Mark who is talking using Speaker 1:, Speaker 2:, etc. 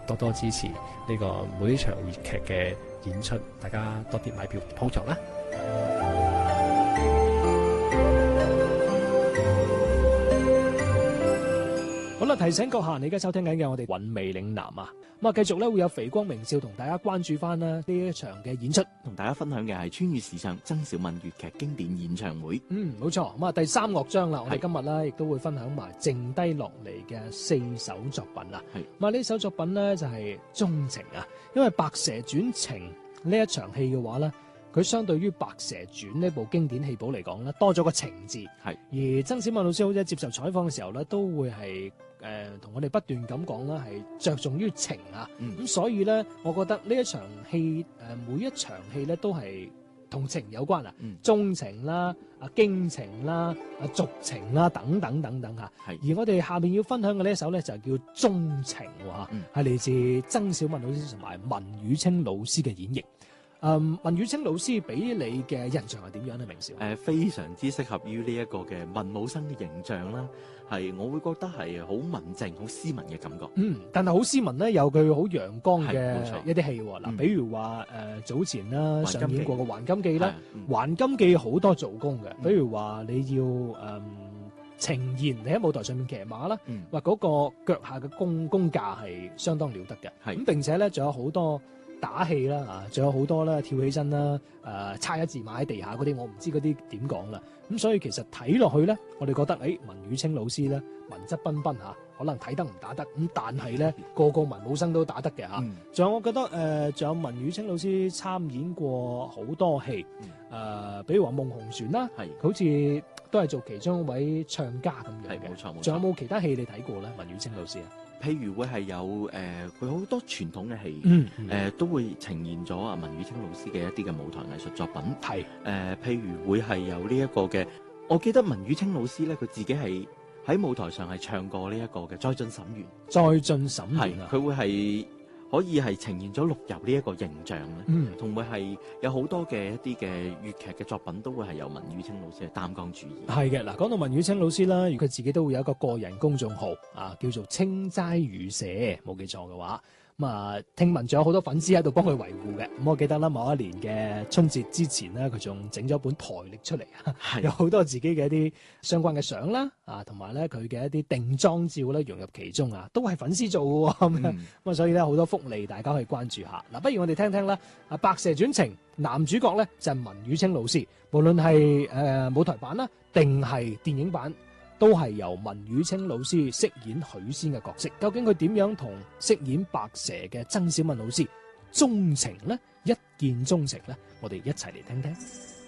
Speaker 1: 多多支持呢個每一場粵劇嘅演出，大家多啲買票捧場啦。
Speaker 2: 好啦，提醒閣下，你而家收聽緊嘅我哋韻味嶺南啊，咁啊繼續咧會有肥光明笑同大家關注翻啦呢一場嘅演出，
Speaker 3: 同大家分享嘅係穿越時尚曾小敏粵劇經典演唱會。
Speaker 2: 冇錯，咁啊第三樂章啦，我哋今日咧亦都會分享埋剩低落嚟嘅4首作品啦。咁啊呢首作品咧就係鍾情啊，因為白蛇傳情呢一場戲嘅話咧，佢相對於白蛇傳呢部經典戲簿嚟講咧，多咗個情字。而曾小敏老師好似接受採訪嘅時候咧，都會係同我哋不斷咁講啦，係着重於情啊。咁所以咧，我覺得呢一場戲每一場戲咧都係同情有關啊，鍾情啦、驚情啦、俗情啦等等等等嚇。而我哋下面要分享嘅呢一首咧就叫鍾情喎，係嚟自曾小敏老師同埋文宇清老師嘅演繹。文宇清老師俾你嘅印象係點樣咧？明少
Speaker 3: 非常之適合於呢一個嘅文武生嘅形象啦，係我會覺得係好文靜、好斯文嘅感覺。
Speaker 2: 但係好斯文咧，有佢好陽光嘅一啲戲嗱，比如話早前啦上演過嘅《還金記》啦，《還金記》好多做工嘅，比如話你要呈現你喺舞台上面騎馬啦，話嗰個腳下嘅功架係相當了得嘅，咁並且咧仲有好多打戲啦，仲有好多啦，跳起身啦，差一字馬喺地下嗰啲，我唔知嗰啲點講啦。咁所以其實睇落去咧，我哋覺得文宇清老師咧文質彬彬嚇，可能睇得唔打得，咁但係咧個文武生都打得嘅嚇。仲有我覺得仲有文宇清老師參演過好多戲，比如話《夢紅船》啦，佢好似都係做其中一位唱家咁樣嘅。冇錯。仲有冇其他戲你睇過咧？文宇清老師啊？
Speaker 3: 譬如會係有佢好多傳統嘅戲，都會呈現咗文宇清老師嘅一啲嘅舞台藝術作品。譬如會係有呢一個嘅，我記得文宇清老師咧，佢自己係喺舞台上係唱過呢一個嘅《再進審員》。再進審員佢會係可以係呈現咗陸游呢一個形象咧，同埋係有好多嘅一啲嘅粵劇嘅作品都會係由文宇清老師係擔綱主演。係嘅，嗱，講到文宇清老師啦，佢自己都會有一個個人公眾號叫做清齋語社，冇記錯嘅話。聽聞仲有好多粉絲喺度幫佢維護嘅。咁我記得啦，某一年嘅春節之前咧，佢仲整咗本台曆出嚟，有好多自己嘅一啲相關嘅相啦，同埋咧佢嘅一啲定妝照咧融入其中都係粉絲做嘅喎。咁所以咧好多福利，大家可以關注下。嗱，不如我哋聽聽啦，《白蛇傳情》男主角咧就係文宇清老師，無論係舞台版啦，定係電影版，都係由文宇清老師飾演許仙嘅角色。究竟佢點樣同飾演白蛇嘅曾小敏老師鍾情呢？一見鍾情呢？我哋一齊嚟聽聽。